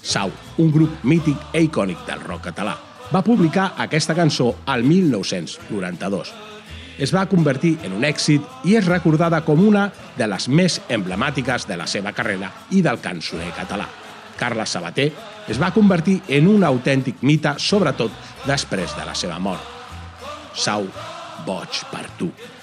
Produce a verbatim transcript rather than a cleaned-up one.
Sau, un grup mític i icònic del rock català, va publicar aquesta cançó al mil nou-cents noranta-dos. Es va convertir en un èxit i és recordada com una de les més emblemàtiques de la seva carrera i del cançoner català. Carles Sabater es va convertir en un autèntic mite, sobretot després de la seva mort. Sau, boig per tu.